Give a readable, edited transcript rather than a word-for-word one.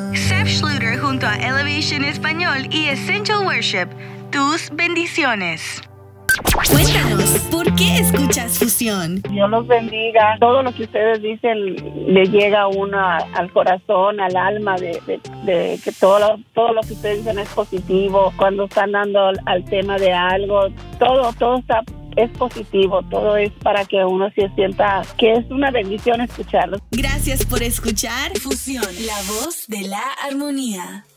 Seth Schluter junto a Elevation Español y Essential Worship. Tus bendiciones. Cuéntanos, ¿por qué escuchas Fusión? Dios los bendiga. Todo lo que ustedes dicen le llega a uno al corazón, al alma, de que todo lo que ustedes dicen es positivo. Cuando están dando al tema de algo, todo es positivo. Todo es para que uno se sienta que es una bendición escucharlos. Gracias por escuchar Fusión, la voz de la armonía.